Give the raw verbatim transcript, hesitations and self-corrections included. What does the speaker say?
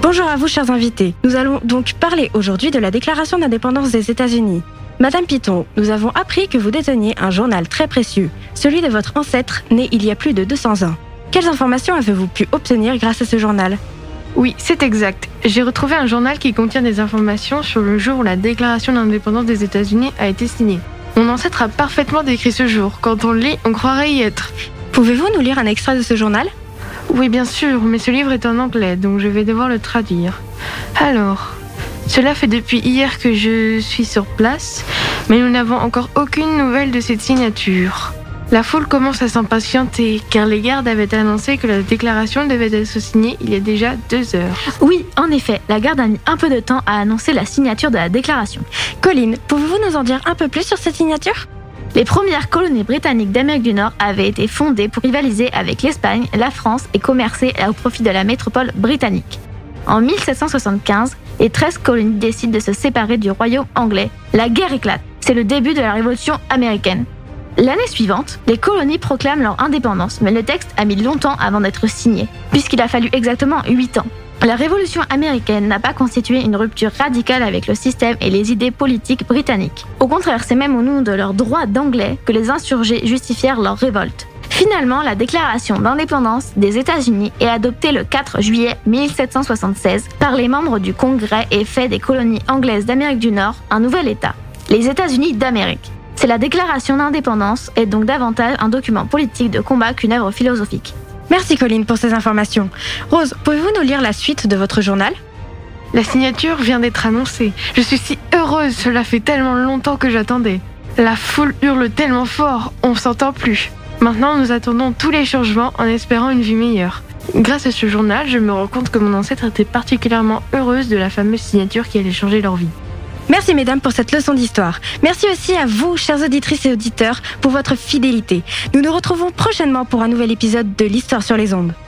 Bonjour à vous, chers invités. Nous allons donc parler aujourd'hui de la Déclaration d'indépendance des États-Unis. Madame Piton, nous avons appris que vous déteniez un journal très précieux, celui de votre ancêtre né il y a plus de deux cents ans. Quelles informations avez-vous pu obtenir grâce à ce journal ? Oui, c'est exact. J'ai retrouvé un journal qui contient des informations sur le jour où la Déclaration d'indépendance des États-Unis a été signée. Mon ancêtre a parfaitement décrit ce jour. Quand on le lit, on croirait y être. Pouvez-vous nous lire un extrait de ce journal ? Oui, bien sûr, mais ce livre est en anglais, donc je vais devoir le traduire. Alors, cela fait depuis hier que je suis sur place, mais nous n'avons encore aucune nouvelle de cette signature. La foule commence à s'impatienter, car les gardes avaient annoncé que la déclaration devait être signée il y a déjà deux heures. Oui, en effet, la garde a mis un peu de temps à annoncer la signature de la déclaration. Colline, pouvez-vous nous en dire un peu plus sur cette signature ? Les premières colonies britanniques d'Amérique du Nord avaient été fondées pour rivaliser avec l'Espagne, la France et commercer au profit de la métropole britannique. En mille sept cent soixante-quinze, les treize colonies décident de se séparer du royaume anglais. La guerre éclate. C'est le début de la Révolution américaine. L'année suivante, les colonies proclament leur indépendance, mais le texte a mis longtemps avant d'être signé, puisqu'il a fallu exactement huit ans. La Révolution américaine n'a pas constitué une rupture radicale avec le système et les idées politiques britanniques. Au contraire, c'est même au nom de leur droit d'anglais que les insurgés justifièrent leur révolte. Finalement, la Déclaration d'indépendance des États-Unis est adoptée le quatre juillet mille sept cent soixante-seize par les membres du Congrès et fait des colonies anglaises d'Amérique du Nord un nouvel État, les États-Unis d'Amérique. C'est la Déclaration d'indépendance est donc davantage un document politique de combat qu'une œuvre philosophique. Merci Colline pour ces informations. Rose, pouvez-vous nous lire la suite de votre journal ? La signature vient d'être annoncée. Je suis si heureuse, cela fait tellement longtemps que j'attendais. La foule hurle tellement fort, on ne s'entend plus. Maintenant, nous attendons tous les changements en espérant une vie meilleure. Grâce à ce journal, je me rends compte que mon ancêtre était particulièrement heureuse de la fameuse signature qui allait changer leur vie. Merci mesdames pour cette leçon d'histoire. Merci aussi à vous, chères auditrices et auditeurs, pour votre fidélité. Nous nous retrouvons prochainement pour un nouvel épisode de l'Histoire sur les ondes.